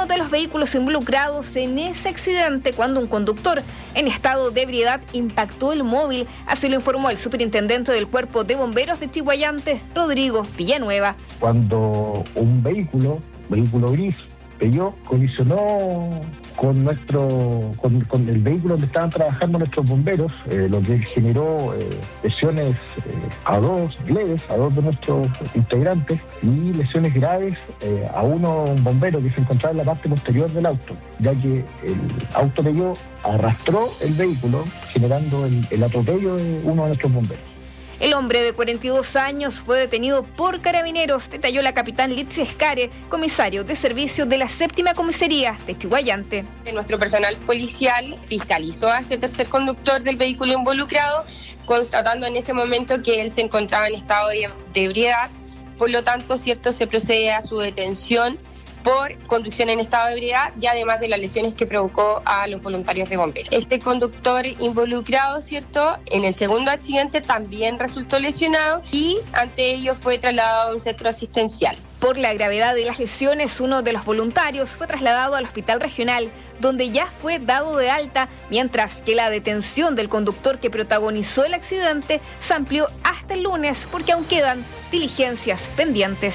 uno de los vehículos involucrados en ese accidente cuando un conductor en estado de ebriedad impactó el móvil. Así lo informó el superintendente del Cuerpo de Bomberos de Chiguayante, Rodrigo Villanueva. Cuando un vehículo gris, Peugeot, colisionó con el vehículo donde estaban trabajando nuestros bomberos, lo que generó lesiones leves a dos de nuestros integrantes y lesiones graves a un bombero que se encontraba en la parte posterior del auto, ya que el auto Peugeot arrastró el vehículo generando el atropello de uno de nuestros bomberos. El hombre de 42 años fue detenido por carabineros, detalló la capitán Litsi Escare, comisario de servicio de la 7ª Comisaría de Chiguayante. Nuestro personal policial fiscalizó a este tercer conductor del vehículo involucrado, constatando en ese momento que él se encontraba en estado de ebriedad. Por lo tanto, se procede a su detención por conducción en estado de ebriedad y además de las lesiones que provocó a los voluntarios de bomberos. Este conductor involucrado, en el segundo accidente también resultó lesionado y ante ello fue trasladado a un centro asistencial. Por la gravedad de las lesiones, uno de los voluntarios fue trasladado al hospital regional, donde ya fue dado de alta, mientras que la detención del conductor que protagonizó el accidente se amplió hasta el lunes porque aún quedan diligencias pendientes.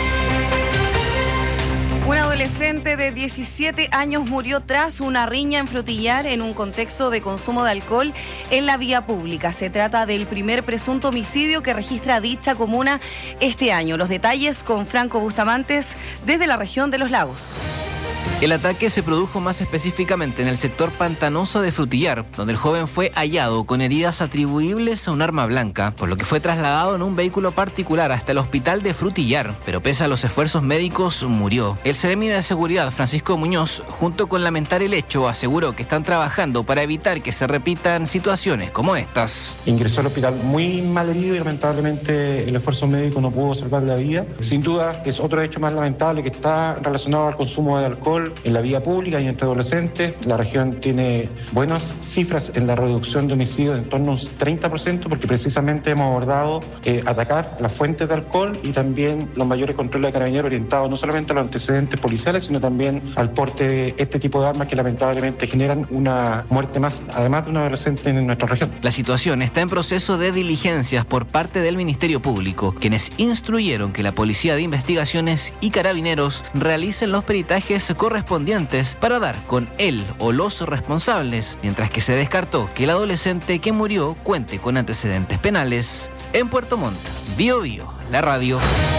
Un adolescente de 17 años murió tras una riña en Frutillar en un contexto de consumo de alcohol en la vía pública. Se trata del primer presunto homicidio que registra dicha comuna este año. Los detalles con Franco Bustamantes desde la región de Los Lagos. El ataque se produjo más específicamente en el sector pantanoso de Frutillar, donde el joven fue hallado con heridas atribuibles a un arma blanca, por lo que fue trasladado en un vehículo particular hasta el hospital de Frutillar, pero pese a los esfuerzos médicos murió. El seremi de seguridad Francisco Muñoz, junto con lamentar el hecho, aseguró que están trabajando para evitar que se repitan situaciones como estas. Ingresó al hospital muy mal herido y lamentablemente el esfuerzo médico no pudo salvar la vida. Sin duda es otro hecho más lamentable que está relacionado al consumo de alcohol en la vía pública y entre adolescentes. La región tiene buenas cifras en la reducción de homicidios en torno a un 30%, porque precisamente hemos abordado atacar las fuentes de alcohol y también los mayores controles de carabineros orientados no solamente a los antecedentes policiales, sino también al porte de este tipo de armas que lamentablemente generan una muerte más, además de un adolescente en nuestra región. La situación está en proceso de diligencias por parte del Ministerio Público, quienes instruyeron que la Policía de Investigaciones y Carabineros realicen los peritajes correspondientes para dar con él o los responsables, mientras que se descartó que el adolescente que murió cuente con antecedentes penales. En Puerto Montt, Bío Bío, la radio.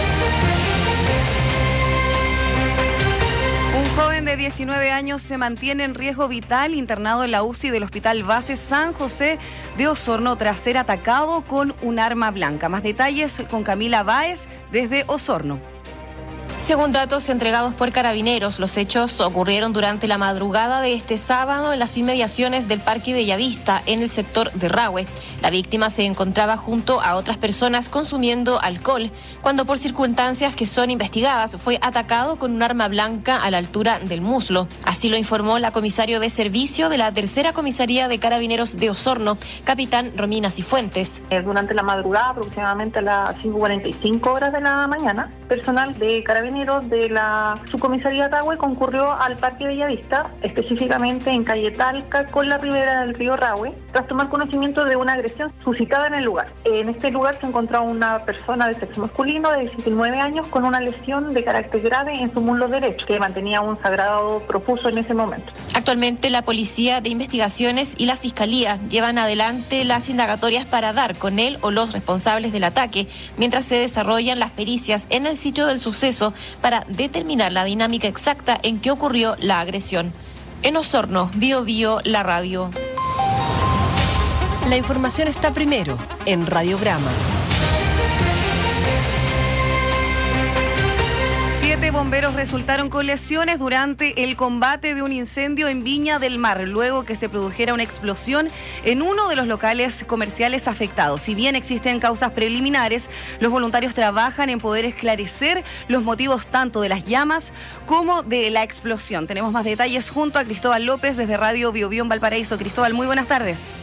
Un joven de 19 años se mantiene en riesgo vital internado en la UCI del Hospital Base San José de Osorno tras ser atacado con un arma blanca. Más detalles con Camila Báez desde Osorno. Según datos entregados por Carabineros, los hechos ocurrieron durante la madrugada de este sábado en las inmediaciones del Parque Bellavista, en el sector de Rahue. La víctima se encontraba junto a otras personas consumiendo alcohol, cuando por circunstancias que son investigadas fue atacado con un arma blanca a la altura del muslo. Así lo informó la comisario de servicio de la 3ª Comisaría de Carabineros de Osorno, capitán Romina Cifuentes. Durante la madrugada, aproximadamente a las 5:45 horas de la mañana, personal de Carabineros de la subcomisaría Rahue concurrió al Parque Bellavista, específicamente en calle Talca con la ribera del río Rahue, tras tomar conocimiento de una agresión suscitada en el lugar. En este lugar se encontraba una persona de sexo masculino de 19 años con una lesión de carácter grave en su muslo derecho, que mantenía un sangrado profuso en ese momento. Actualmente la Policía de Investigaciones y la Fiscalía llevan adelante las indagatorias para dar con él o los responsables del ataque, mientras se desarrollan las pericias en el sitio del suceso para determinar la dinámica exacta en que ocurrió la agresión. En Osorno, Bío Bío, la radio. La información está primero en Radiograma. 7 bomberos resultaron con lesiones durante el combate de un incendio en Viña del Mar, luego que se produjera una explosión en uno de los locales comerciales afectados. Si bien existen causas preliminares, los voluntarios trabajan en poder esclarecer los motivos tanto de las llamas como de la explosión. Tenemos más detalles junto a Cristóbal López desde Radio Bío Bío en Valparaíso. Cristóbal, muy buenas tardes.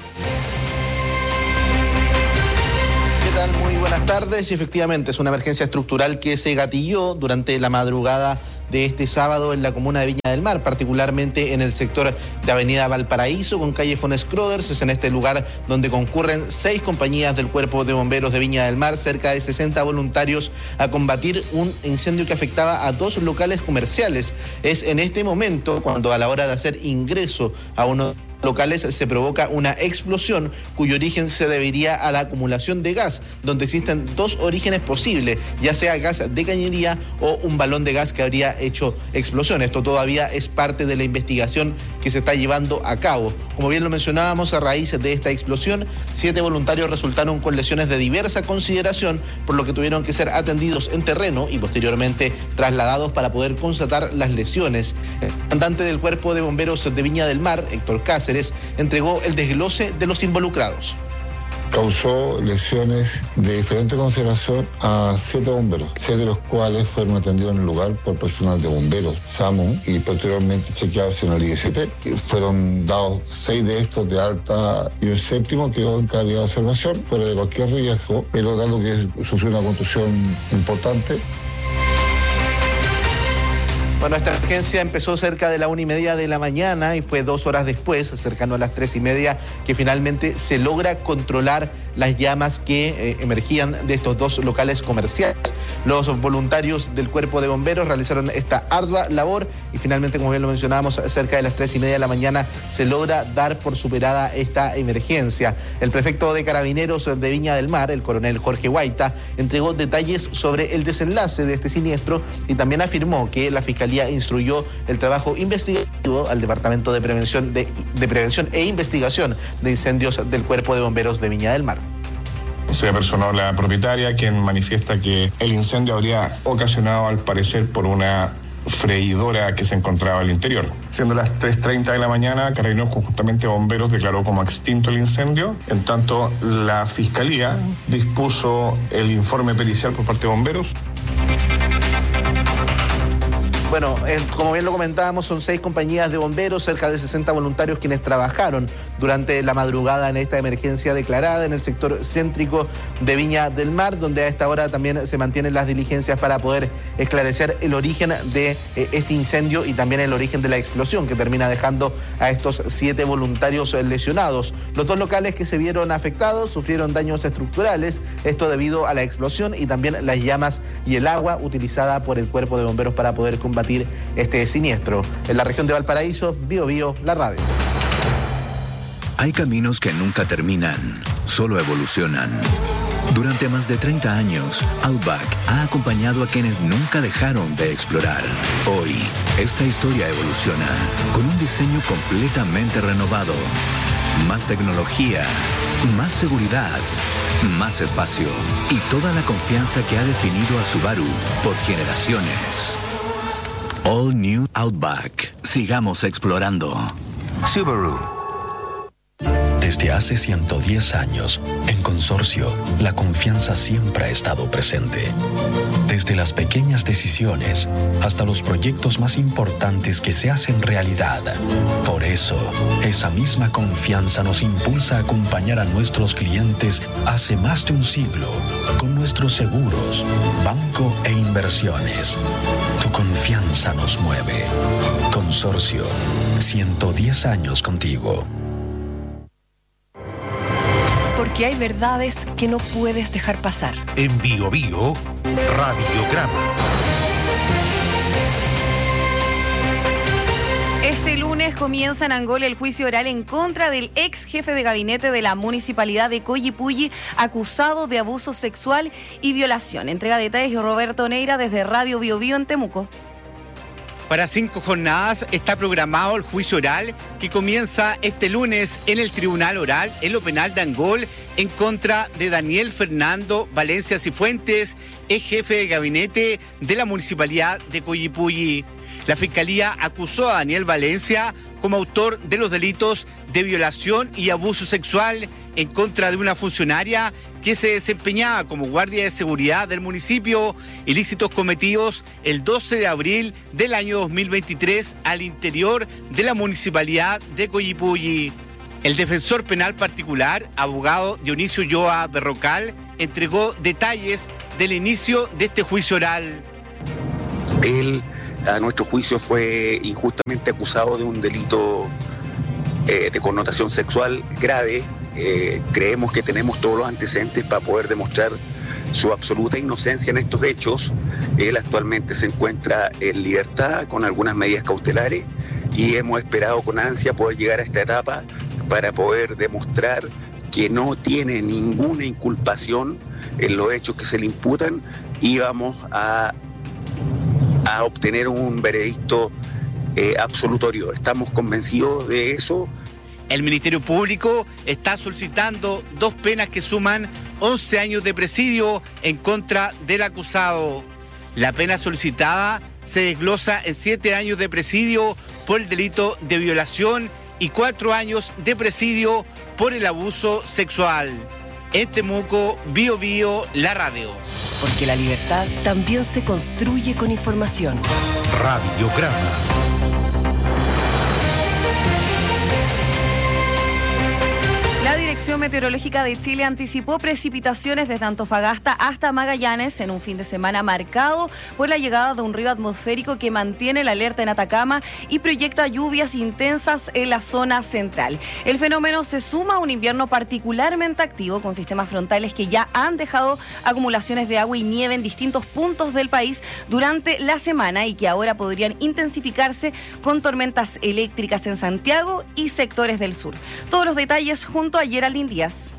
Muy buenas tardes. Y efectivamente es una emergencia estructural que se gatilló durante la madrugada de este sábado en la comuna de Viña del Mar, particularmente en el sector de Avenida Valparaíso con calle von Scroders. Es en este lugar donde concurren 6 compañías del Cuerpo de Bomberos de Viña del Mar, cerca de 60 voluntarios a combatir un incendio que afectaba a 2 locales comerciales. Es en este momento cuando a la hora de hacer ingreso a uno locales se provoca una explosión cuyo origen se debería a la acumulación de gas, donde existen 2 orígenes posibles, ya sea gas de cañería o un balón de gas que habría hecho explosión. Esto todavía es parte de la investigación que se está llevando a cabo. Como bien lo mencionábamos, a raíz de esta explosión, 7 voluntarios resultaron con lesiones de diversa consideración, por lo que tuvieron que ser atendidos en terreno y posteriormente trasladados para poder constatar las lesiones. El comandante del Cuerpo de Bomberos de Viña del Mar, Héctor Cáceres, entregó el desglose de los involucrados. Causó lesiones de diferente consideración a 7 bomberos, 6 de los cuales fueron atendidos en el lugar por personal de bomberos, SAMU, y posteriormente chequeados en el IST. Fueron dados 6 de estos de alta y un 7º quedó en calidad de observación, fuera de cualquier riesgo, pero dado que sufrió una contusión importante. Bueno, esta emergencia empezó cerca de la 1:30 de la mañana y fue 2 horas después, cercano a las 3:30, que finalmente se logra controlar las llamas que emergían de estos 2 locales comerciales. Los voluntarios del Cuerpo de Bomberos realizaron esta ardua labor y finalmente, como bien lo mencionábamos, cerca de las 3:30 de la mañana se logra dar por superada esta emergencia. El prefecto de Carabineros de Viña del Mar, el coronel Jorge Guaita, entregó detalles sobre el desenlace de este siniestro y también afirmó que la Fiscalía instruyó el trabajo investigativo al Departamento de Prevención e Investigación de Incendios del Cuerpo de Bomberos de Viña del Mar. Se apersonó la propietaria, quien manifiesta que el incendio habría ocasionado, al parecer, por una freidora que se encontraba al interior. Siendo las 3:30 de la mañana, Carabineros conjuntamente Bomberos declaró como extinto el incendio. En tanto, la Fiscalía dispuso el informe pericial por parte de Bomberos. Bueno, como bien lo comentábamos, son 6 compañías de bomberos, cerca de 60 voluntarios quienes trabajaron durante la madrugada en esta emergencia declarada en el sector céntrico de Viña del Mar, donde a esta hora también se mantienen las diligencias para poder esclarecer el origen de este incendio y también el origen de la explosión que termina dejando a estos 7 voluntarios lesionados. Los 2 locales que se vieron afectados sufrieron daños estructurales, esto debido a la explosión y también las llamas y el agua utilizada por el Cuerpo de Bomberos para poder combatir este siniestro. En la región de Valparaíso, Bio Bio, la radio. Hay caminos que nunca terminan, solo evolucionan. Durante más de 30 años, Outback ha acompañado a quienes nunca dejaron de explorar. Hoy, esta historia evoluciona con un diseño completamente renovado. Más tecnología, más seguridad, más espacio y toda la confianza que ha definido a Subaru por generaciones. All New Outback. Sigamos explorando. Subaru. Desde hace 110 años, en Consorcio, la confianza siempre ha estado presente. Desde las pequeñas decisiones hasta los proyectos más importantes que se hacen realidad. Por eso, esa misma confianza nos impulsa a acompañar a nuestros clientes hace más de un siglo con nuestros seguros, banco e inversiones. Tu confianza nos mueve. Consorcio, 110 años contigo. Porque hay verdades que no puedes dejar pasar. En Bio Bio, Radiograma. Este lunes comienza en Angola el juicio oral en contra del ex jefe de gabinete de la municipalidad de Collipulli, acusado de abuso sexual y violación. Entrega detalles Roberto Neira desde Radio Bio Bio en Temuco. Para 5 jornadas está programado el juicio oral que comienza este lunes en el Tribunal Oral en lo penal de Angol en contra de Daniel Fernando Valencia Cifuentes, ex jefe de gabinete de la municipalidad de Collipulli. La Fiscalía acusó a Daniel Valencia como autor de los delitos de violación y abuso sexual en contra de una funcionaria que se desempeñaba como guardia de seguridad del municipio, ilícitos cometidos el 12 de abril del año 2023 al interior de la municipalidad de Collipulli. El defensor penal particular, abogado Dionisio Ulloa Berrocal, entregó detalles del inicio de este juicio oral. Él a nuestro juicio fue injustamente acusado de un delito de connotación sexual grave. Creemos que tenemos todos los antecedentes para poder demostrar su absoluta inocencia en estos hechos. Él actualmente se encuentra en libertad con algunas medidas cautelares y hemos esperado con ansia poder llegar a esta etapa para poder demostrar que no tiene ninguna inculpación en los hechos que se le imputan y vamos a obtener un veredicto absolutorio. Estamos convencidos de eso. El Ministerio Público está solicitando 2 penas que suman 11 años de presidio en contra del acusado. La pena solicitada se desglosa en 7 años de presidio por el delito de violación y 4 años de presidio por el abuso sexual. En Temuco, Bío Bío, la radio. Porque la libertad también se construye con información. Radiograma. La Dirección Meteorológica de Chile anticipó precipitaciones desde Antofagasta hasta Magallanes en un fin de semana marcado por la llegada de un río atmosférico que mantiene la alerta en Atacama y proyecta lluvias intensas en la zona central. El fenómeno se suma a un invierno particularmente activo con sistemas frontales que ya han dejado acumulaciones de agua y nieve en distintos puntos del país durante la semana y que ahora podrían intensificarse con tormentas eléctricas en Santiago y sectores del sur. Todos los detalles junto a Geraldine Díaz.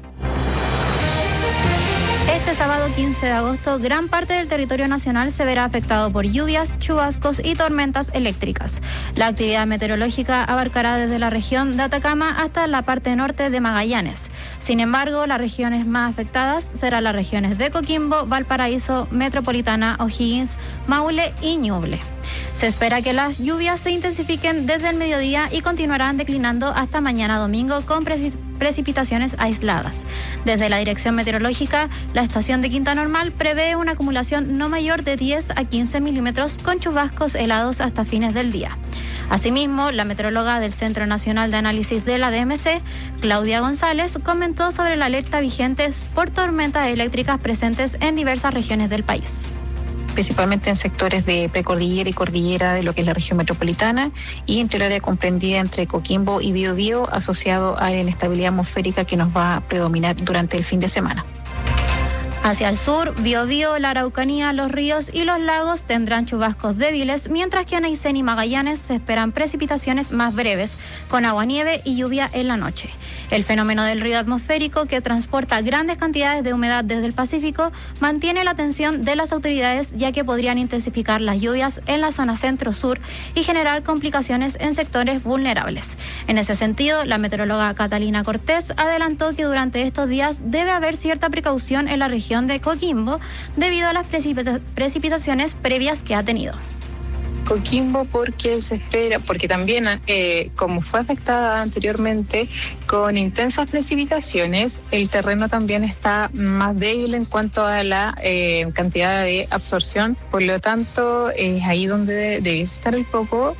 Este sábado 15 de agosto, gran parte del territorio nacional se verá afectado por lluvias, chubascos y tormentas eléctricas. La actividad meteorológica abarcará desde la región de Atacama hasta la parte norte de Magallanes. Sin embargo, las regiones más afectadas serán las regiones de Coquimbo, Valparaíso, Metropolitana, O'Higgins, Maule y Ñuble. Se espera que las lluvias se intensifiquen desde el mediodía y continuarán declinando hasta mañana domingo con precipitaciones aisladas. Desde la Dirección Meteorológica, la estación de Quinta Normal prevé una acumulación no mayor de 10 a 15 milímetros con chubascos helados hasta fines del día. Asimismo, la meteoróloga del Centro Nacional de Análisis de la DMC, Claudia González, comentó sobre la alerta vigente por tormentas eléctricas presentes en diversas regiones del país. Principalmente en sectores de precordillera y cordillera de lo que es la región metropolitana y entre el área comprendida entre Coquimbo y Bío Bío, asociado a la inestabilidad atmosférica que nos va a predominar durante el fin de semana. Hacia el sur, Biobío, la Araucanía, los ríos y los lagos tendrán chubascos débiles, mientras que en Aysén y Magallanes se esperan precipitaciones más breves, con aguanieve y lluvia en la noche. El fenómeno del río atmosférico, que transporta grandes cantidades de humedad desde el Pacífico, mantiene la atención de las autoridades, ya que podrían intensificar las lluvias en la zona centro-sur y generar complicaciones en sectores vulnerables. En ese sentido, la meteoróloga Catalina Cortés adelantó que durante estos días debe haber cierta precaución en la región de Coquimbo debido a las precipitaciones previas que ha tenido. Coquimbo porque se espera, porque también como fue afectada anteriormente con intensas precipitaciones, el terreno también está más débil en cuanto a la cantidad de absorción, por lo tanto es ahí donde debe estar el foco.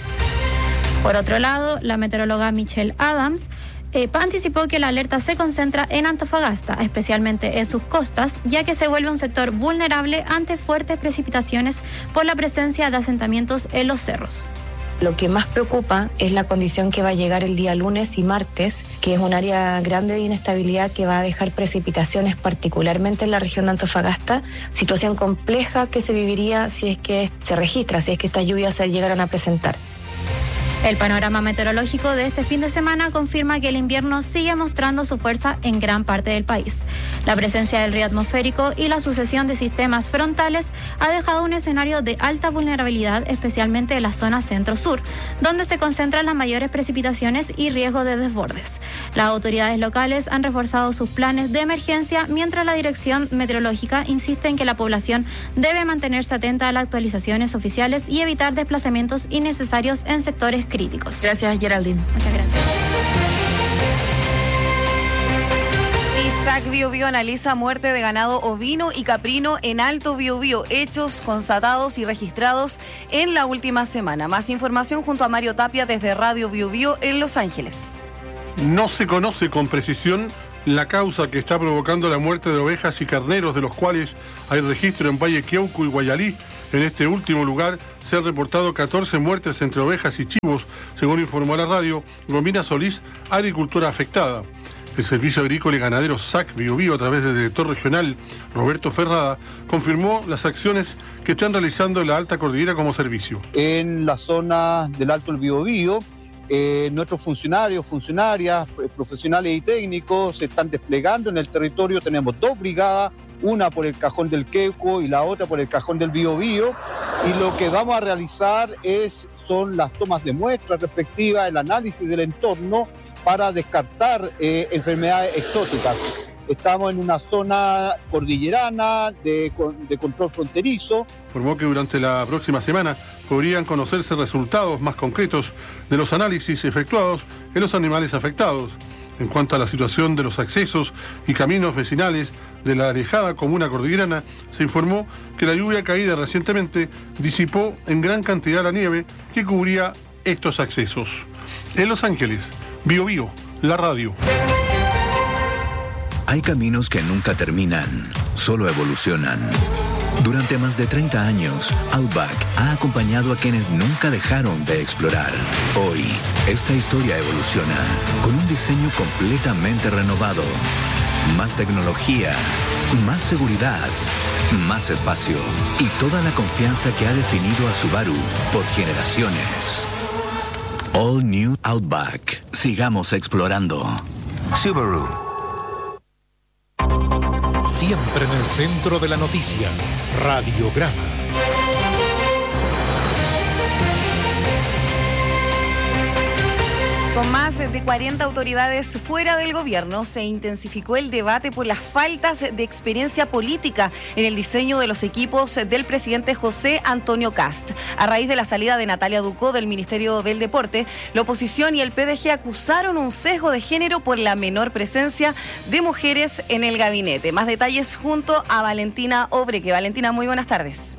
Por otro lado, la meteoróloga Michelle Adams anticipó que la alerta se concentra en Antofagasta, especialmente en sus costas, ya que se vuelve un sector vulnerable ante fuertes precipitaciones por la presencia de asentamientos en los cerros. Lo que más preocupa es la condición que va a llegar el día lunes y martes, que es un área grande de inestabilidad que va a dejar precipitaciones particularmente en la región de Antofagasta, situación compleja que se viviría si es que se registra, si es que estas lluvias se llegaran a presentar. El panorama meteorológico de este fin de semana confirma que el invierno sigue mostrando su fuerza en gran parte del país. La presencia del río atmosférico y la sucesión de sistemas frontales ha dejado un escenario de alta vulnerabilidad, especialmente en la zona centro-sur, donde se concentran las mayores precipitaciones y riesgo de desbordes. Las autoridades locales han reforzado sus planes de emergencia, mientras la Dirección Meteorológica insiste en que la población debe mantenerse atenta a las actualizaciones oficiales y evitar desplazamientos innecesarios en sectores críticos. Gracias, Geraldine. Muchas gracias. ISAC Biobío analiza muerte de ganado ovino y caprino en Alto Biobío, hechos constatados y registrados en la última semana. Más información junto a Mario Tapia desde Radio Biobío en Los Ángeles. No se conoce con precisión la causa que está provocando la muerte de ovejas y carneros, de los cuales hay registro en Valle Queuco y Guayalí, En este último lugar se han reportado 14 muertes entre ovejas y chivos, según informó la radio Romina Solís, agricultora afectada. El Servicio Agrícola y Ganadero SAC Biobío, a través del director regional Roberto Ferrada, confirmó las acciones que están realizando en la Alta Cordillera como servicio. En la zona del Alto del Biobío, nuestros funcionarios, funcionarias, profesionales y técnicos se están desplegando en el territorio. Tenemos 2 brigadas, una por el Cajón del Queuco y la otra por el Cajón del Biobío. Y lo que vamos a realizar son las tomas de muestras respectivas, el análisis del entorno para descartar enfermedades exóticas. Estamos en una zona cordillerana de control fronterizo. Informó que durante la próxima semana podrían conocerse resultados más concretos de los análisis efectuados en los animales afectados. En cuanto a la situación de los accesos y caminos vecinales de la alejada comuna cordillerana, se informó que la lluvia caída recientemente disipó en gran cantidad la nieve que cubría estos accesos. En Los Ángeles, Biobío, la radio. Hay caminos que nunca terminan, solo evolucionan. Durante más de 30 años, Outback ha acompañado a quienes nunca dejaron de explorar. Hoy, esta historia evoluciona con un diseño completamente renovado. Más tecnología, más seguridad, más espacio y toda la confianza que ha definido a Subaru por generaciones. All New Outback. Sigamos explorando. Subaru. Siempre en el centro de la noticia. Radiograma. Con más de 40 autoridades fuera del gobierno, se intensificó el debate por las faltas de experiencia política en el diseño de los equipos del presidente José Antonio Kast. A raíz de la salida de Natalia Ducó del Ministerio del Deporte, la oposición y el PDG acusaron un sesgo de género por la menor presencia de mujeres en el gabinete. Más detalles junto a Valentina Obreque. Valentina, muy buenas tardes.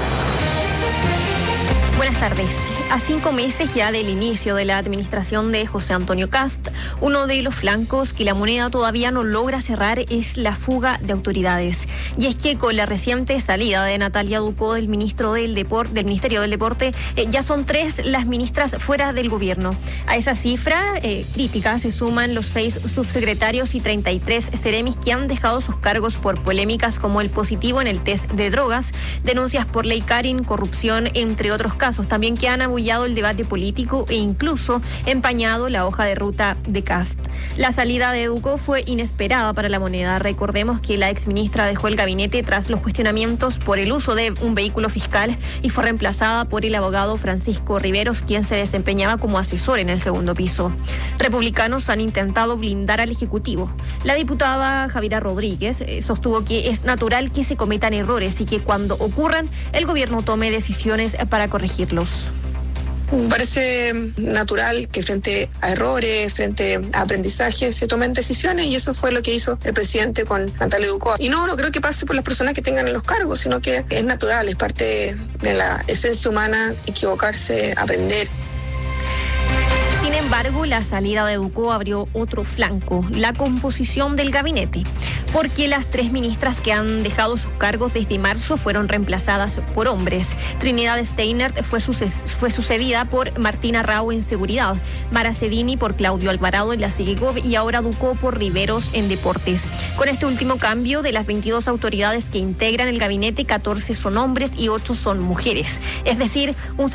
Buenas tardes. A 5 meses ya del inicio de la administración de José Antonio Kast, uno de los flancos que la moneda todavía no logra cerrar es la fuga de autoridades. Y es que con la reciente salida de Natalia Ducó del Ministerio del Deporte, ya son 3 las ministras fuera del gobierno. A esa cifra crítica se suman los 6 subsecretarios y 33 seremis que han dejado sus cargos por polémicas como el positivo en el test de drogas, denuncias por ley Karin, corrupción, entre otros casos, también que han abullado el debate político e incluso empañado la hoja de ruta de Kast. La salida de Ducó fue inesperada para la moneda. Recordemos que la exministra dejó el gabinete tras los cuestionamientos por el uso de un vehículo fiscal y fue reemplazada por el abogado Francisco Riveros, quien se desempeñaba como asesor en el segundo piso. Republicanos han intentado blindar al Ejecutivo. La diputada Javiera Rodríguez sostuvo que es natural que se cometan errores y que cuando ocurran, el gobierno tome decisiones para corregirlos. Parece natural que frente a errores, frente a aprendizaje, se tomen decisiones, y eso fue lo que hizo el presidente con Natalia Ducó. Y no creo que pase por las personas que tengan los cargos, sino que es natural, es parte de la esencia humana equivocarse, aprender. Sin embargo, la salida de Ducó abrió otro flanco, la composición del gabinete, porque las 3 ministras que han dejado sus cargos desde marzo fueron reemplazadas por hombres. Trinidad Steinert fue sucedida por Martina Rao en Seguridad, Mara Cedini por Claudio Alvarado en la Segegov y ahora Ducó por Riveros en Deportes. Con este último cambio, de las 22 autoridades que integran el gabinete, 14 son hombres y 8 son mujeres, es decir, un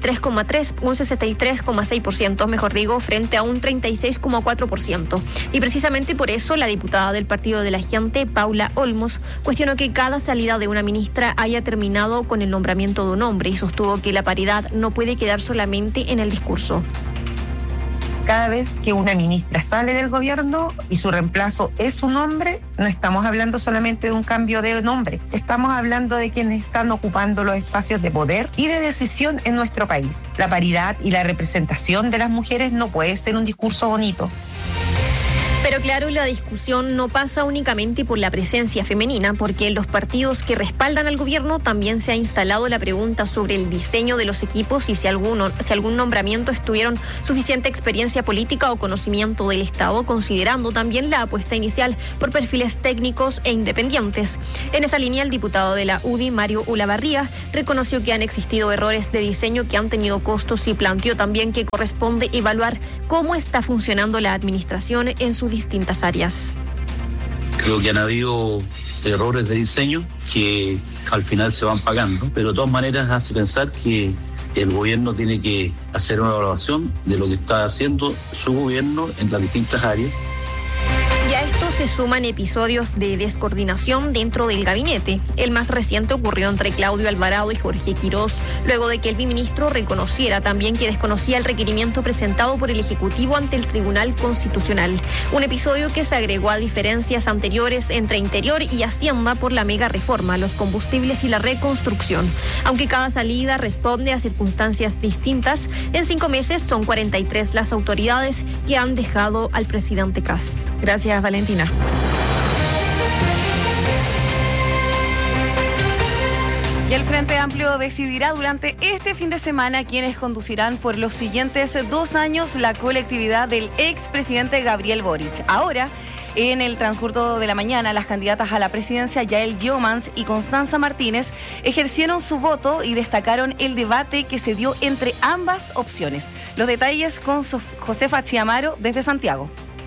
63,6%, mejor digo, frente a un 36,4%. Y precisamente por eso la diputada del Partido de la Gente, Paula Olmos, cuestionó que cada salida de una ministra haya terminado con el nombramiento de un hombre y sostuvo que la paridad no puede quedar solamente en el discurso. Cada vez que una ministra sale del gobierno y su reemplazo es un hombre, no estamos hablando solamente de un cambio de nombre, estamos hablando de quienes están ocupando los espacios de poder y de decisión en nuestro país. La paridad y la representación de las mujeres no puede ser un discurso bonito. Pero claro, la discusión no pasa únicamente por la presencia femenina, porque en los partidos que respaldan al gobierno también se ha instalado la pregunta sobre el diseño de los equipos y si algún nombramiento estuvieron suficiente experiencia política o conocimiento del Estado, considerando también la apuesta inicial por perfiles técnicos e independientes. En esa línea, el diputado de la UDI, Mario Ulavarría, reconoció que han existido errores de diseño que han tenido costos y planteó también que corresponde evaluar cómo está funcionando la administración en sus distintas áreas. Creo que han habido errores de diseño que al final se van pagando, pero de todas maneras hace pensar que el gobierno tiene que hacer una evaluación de lo que está haciendo su gobierno en las distintas áreas. Y a esto se suman episodios de descoordinación dentro del gabinete. El más reciente ocurrió entre Claudio Alvarado y Jorge Quirós, luego de que el biministro reconociera también que desconocía el requerimiento presentado por el Ejecutivo ante el Tribunal Constitucional. Un episodio que se agregó a diferencias anteriores entre Interior y Hacienda por la mega reforma, los combustibles y la reconstrucción. Aunque cada salida responde a circunstancias distintas, en 5 meses son 43 las autoridades que han dejado al presidente Kast. Gracias, Valentina. Y el Frente Amplio decidirá durante este fin de semana quiénes conducirán por los siguientes 2 años la colectividad del expresidente Gabriel Boric. Ahora, en el transcurso de la mañana, las candidatas a la presidencia, Yael Llomans y Constanza Martínez, ejercieron su voto y destacaron el debate que se dio entre ambas opciones. Los detalles con Josefa Chiamaro desde Santiago.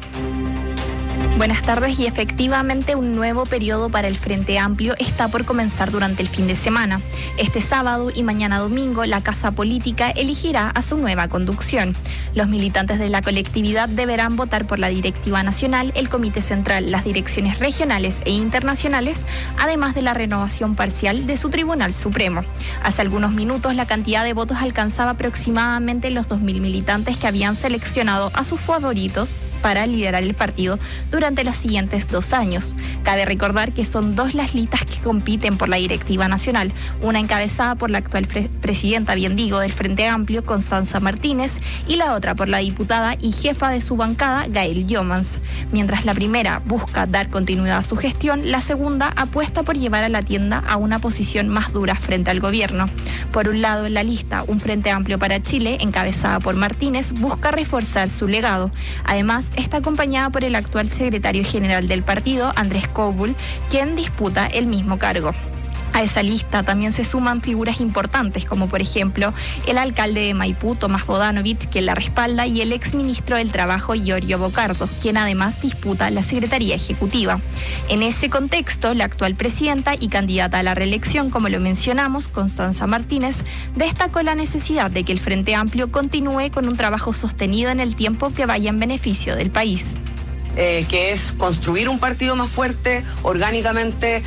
Buenas tardes, y efectivamente un nuevo periodo para el Frente Amplio está por comenzar durante el fin de semana. Este sábado y mañana domingo, la Casa Política elegirá a su nueva conducción. Los militantes de la colectividad deberán votar por la directiva nacional, el Comité Central, las direcciones regionales e internacionales, además de la renovación parcial de su Tribunal Supremo. Hace algunos minutos, la cantidad de votos alcanzaba aproximadamente los 2.000 militantes que habían seleccionado a sus favoritos para liderar el partido durante los siguientes 2 años. Cabe recordar que son 2 las listas que compiten por la directiva nacional, una encabezada por la actual presidenta, bien digo, del Frente Amplio, Constanza Martínez, y la otra por la diputada y jefa de su bancada, Yael Llomans. Mientras la primera busca dar continuidad a su gestión, la segunda apuesta por llevar a la tienda a una posición más dura frente al gobierno. Por un lado, en la lista, un Frente Amplio para Chile, encabezada por Martínez, busca reforzar su legado. Además, está acompañada por el actual secretario general del partido, Andrés Kobul, quien disputa el mismo cargo. A esa lista también se suman figuras importantes, como por ejemplo el alcalde de Maipú, Tomás Bodanovich, quien la respalda, y el exministro del Trabajo, Giorgio Bocardo, quien además disputa la Secretaría Ejecutiva. En ese contexto, la actual presidenta y candidata a la reelección, como lo mencionamos, Constanza Martínez, destacó la necesidad de que el Frente Amplio continúe con un trabajo sostenido en el tiempo que vaya en beneficio del país. Que es construir un partido más fuerte, orgánicamente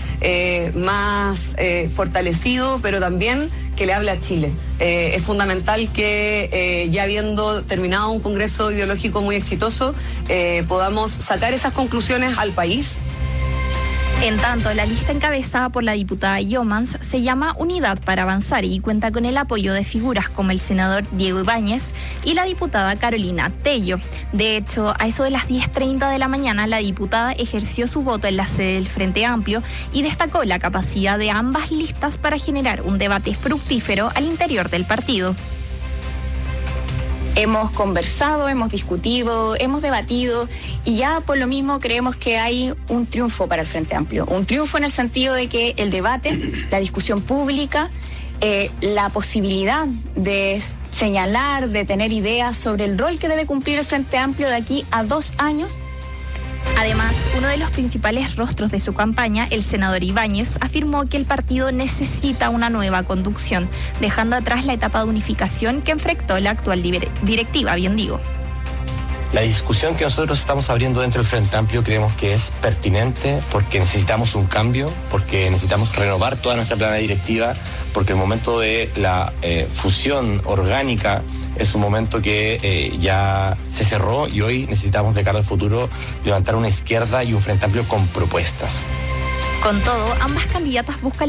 más fortalecido, pero también que le hable a Chile. Es fundamental que ya habiendo terminado un congreso ideológico muy exitoso, podamos sacar esas conclusiones al país. En tanto, la lista encabezada por la diputada Llomans se llama Unidad para Avanzar y cuenta con el apoyo de figuras como el senador Diego Ibáñez y la diputada Carolina Tello. De hecho, a eso de las 10:30 de la mañana, la diputada ejerció su voto en la sede del Frente Amplio y destacó la capacidad de ambas listas para generar un debate fructífero al interior del partido. Hemos conversado, hemos discutido, hemos debatido y ya por lo mismo creemos que hay un triunfo para el Frente Amplio. Un triunfo en el sentido de que el debate, la discusión pública, la posibilidad de señalar, de tener ideas sobre el rol que debe cumplir el Frente Amplio de aquí a 2 años. Además, uno de los principales rostros de su campaña, el senador Ibáñez, afirmó que el partido necesita una nueva conducción, dejando atrás la etapa de unificación que enfrentó la actual directiva, bien digo. La discusión que nosotros estamos abriendo dentro del Frente Amplio creemos que es pertinente porque necesitamos un cambio, porque necesitamos renovar toda nuestra plana directiva, porque el momento de la fusión orgánica es un momento que ya se cerró y hoy necesitamos de cara al futuro levantar una izquierda y un Frente Amplio con propuestas. Con todo, ambas candidatas buscan